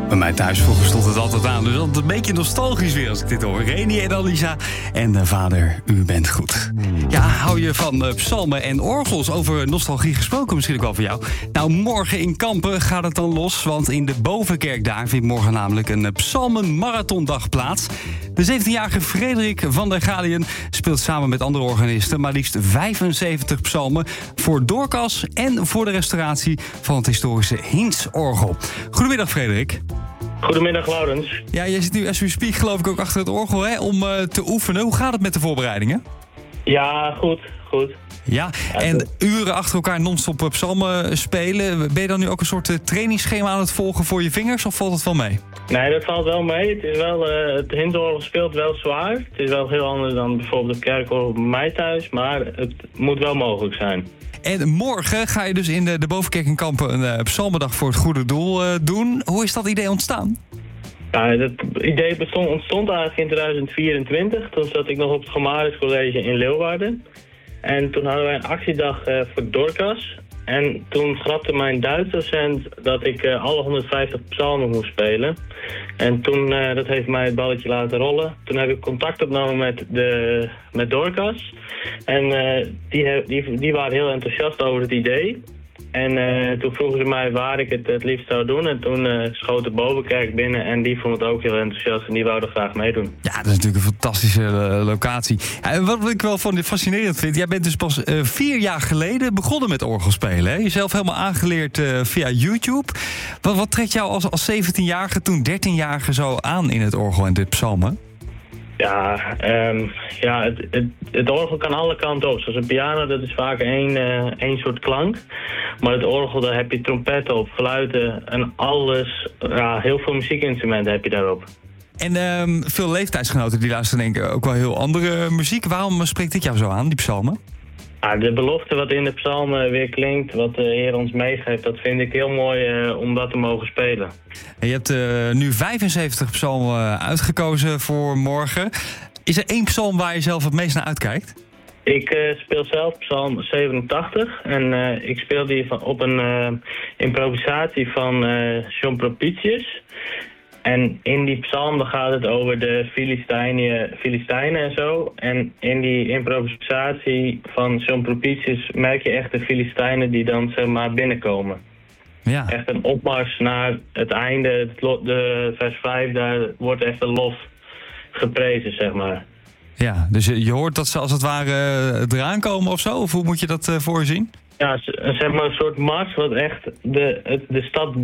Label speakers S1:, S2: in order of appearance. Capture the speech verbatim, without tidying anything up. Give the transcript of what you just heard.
S1: Bij mij thuis vroeger stond het altijd aan. Dus altijd een beetje nostalgisch weer als ik dit hoor. Reni en Alisa en uh, vader, u bent goed. Ja, hou je van uh, psalmen en orgels? Over nostalgie gesproken misschien ook wel voor jou. Nou, morgen in Kampen gaat het dan los. Want in de Bovenkerk daar vindt morgen namelijk een uh, psalmenmarathondag plaats. De zeventienjarige Frederik van der Galien speelt samen met andere organisten maar liefst vijfenzeventig psalmen voor Doorkas en voor de restauratie van het historische Hinsz-orgel. Goedemiddag, Frederik.
S2: Goedemiddag, Laurens.
S1: Ja, jij zit nu as we speak geloof ik ook achter het orgel hè, om uh, te oefenen. Hoe gaat het met de voorbereidingen?
S2: Ja, goed, goed.
S1: Ja, en uren achter elkaar non-stop psalmen spelen. Ben je dan nu ook een soort uh, trainingsschema aan het volgen voor je vingers of valt het wel mee?
S2: Nee, dat valt wel mee. Het is wel, uh, het Hinsz-orgel speelt wel zwaar. Het is wel heel anders dan bijvoorbeeld de kerkorgel bij mij thuis, maar het moet wel mogelijk zijn.
S1: En morgen ga je dus in de, de Bovenkerk in Kampen een uh, psalmendag voor het goede doel uh, doen. Hoe is dat idee ontstaan?
S2: Ja, het idee bestond, ontstond eigenlijk in tweeduizend vierentwintig. Toen zat ik nog op het Gomaris College in Leeuwarden. En toen hadden wij een actiedag uh, voor Doorkas. En toen grapte mijn Duits docent dat ik uh, alle honderdvijftig psalmen moest spelen. En toen, uh, dat heeft mij het balletje laten rollen. Toen heb ik contact opgenomen met, de, met Doorkas. En uh, die, die, die waren heel enthousiast over het idee. En uh, toen vroegen ze mij waar ik het het liefst zou doen. En toen uh, schoot de Bovenkerk binnen en die vond het ook heel enthousiast. En die wouden graag meedoen.
S1: Ja, dat is natuurlijk een fantastische uh, locatie. Ja, wat ik wel van fascinerend vind, jij bent dus pas uh, vier jaar geleden begonnen met orgelspelen. Hè? Jezelf helemaal aangeleerd uh, via YouTube. Wat, wat trekt jou als, als zeventienjarige, toen dertienjarige zo aan in het orgel en dit psalmen?
S2: Ja, um, ja het, het, het orgel kan alle kanten op. Zoals een piano, dat is vaak één, uh, één soort klank. Maar het orgel, daar heb je trompetten op, fluiten en alles. Ja, heel veel muziekinstrumenten heb je daarop.
S1: En um, veel leeftijdsgenoten die luisteren denken ook wel heel andere muziek. Waarom spreekt dit jou zo aan, die psalmen?
S2: Ja, de belofte wat in de psalmen weer klinkt, wat de Heer ons meegeeft, dat vind ik heel mooi uh, om dat te mogen spelen.
S1: En je hebt uh, nu vijfenzeventig psalmen uitgekozen voor morgen. Is er één psalm waar je zelf het meest naar uitkijkt?
S2: Ik uh, speel zelf psalm zevenentachtig en uh, ik speel die van, op een uh, improvisatie van uh, John Propitius. En in die psalm gaat het over de Filistijnen, Filistijnen en zo. En in die improvisatie van John Propitius merk je echt de Filistijnen die dan zeg maar binnenkomen.
S1: Ja.
S2: Echt een opmars naar het einde. Het lo- de vers vijf, daar wordt echt een lof geprezen, zeg maar.
S1: Ja, dus je, je hoort dat ze als het ware eraan komen of zo? Of hoe moet je dat uh, voorzien?
S2: Ja, zeg maar een soort mars wat echt de, het, de stad